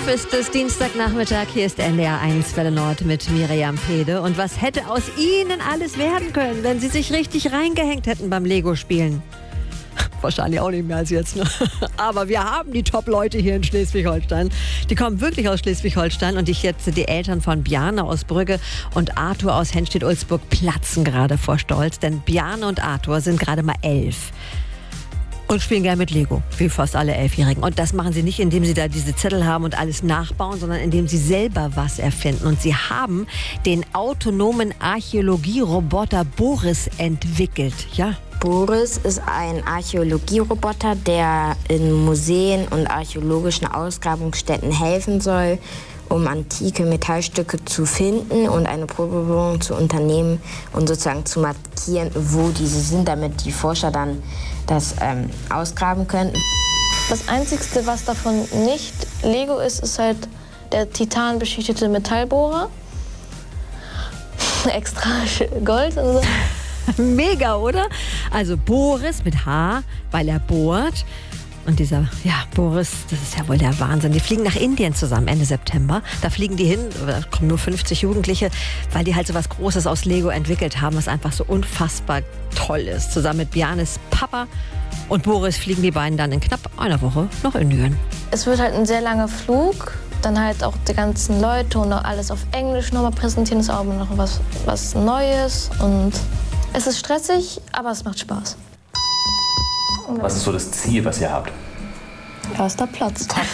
11 ist es Dienstagnachmittag. Hier ist NDR 1 Welle Nord mit Miriam Pede. Und was hätte aus Ihnen alles werden können, wenn Sie sich richtig reingehängt hätten beim Lego-Spielen? Wahrscheinlich auch nicht mehr als jetzt. Ne? Aber wir haben die Top-Leute hier in Schleswig-Holstein. Die kommen wirklich aus Schleswig-Holstein. Und die Eltern von Bjarne aus Brügge und Arthur aus Henstedt-Ulzburg platzen gerade vor Stolz. Denn Bjarne und Arthur sind gerade mal 11. Und spielen gerne mit Lego, wie fast alle 11-Jährigen. Und das machen sie nicht, indem sie da diese Zettel haben und alles nachbauen, sondern indem sie selber was erfinden. Und sie haben den autonomen Archäologieroboter Boris entwickelt. Ja. Boris ist ein Archäologieroboter, der in Museen und archäologischen Ausgrabungsstätten helfen soll, um antike Metallstücke zu finden und eine Probebohrung zu unternehmen und sozusagen zu markieren, wo diese sind, damit die Forscher dann das ausgraben können. Das Einzige, was davon nicht Lego ist, ist halt der titanbeschichtete Metallbohrer. Extra Gold und so. Mega, oder? Also Boris mit H, weil er bohrt. Und dieser, Boris, das ist ja wohl der Wahnsinn. Die fliegen nach Indien zusammen Ende September. Da fliegen die hin, da kommen nur 50 Jugendliche, weil die halt so was Großes aus Lego entwickelt haben, was einfach so unfassbar toll ist. Zusammen mit Bjarnes Papa und Boris fliegen die beiden dann in knapp einer Woche nach Indien. Es wird halt ein sehr langer Flug. Dann halt auch die ganzen Leute und auch alles auf Englisch nochmal präsentieren. Das ist auch noch was Neues. Und es ist stressig, aber es macht Spaß. Was ist so das Ziel, was ihr habt? Erster Platz. Top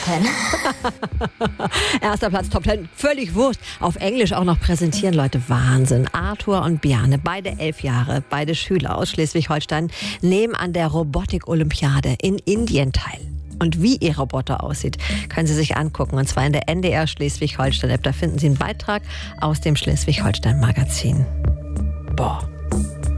10. Erster Platz, Top 10. Völlig wurscht. Auf Englisch auch noch präsentieren, Leute. Wahnsinn. Arthur und Bjarne, beide 11 Jahre, beide Schüler aus Schleswig-Holstein, nehmen an der Robotik-Olympiade in Indien teil. Und wie ihr Roboter aussieht, können Sie sich angucken. Und zwar in der NDR Schleswig-Holstein-App. Da finden Sie einen Beitrag aus dem Schleswig-Holstein-Magazin. Boah.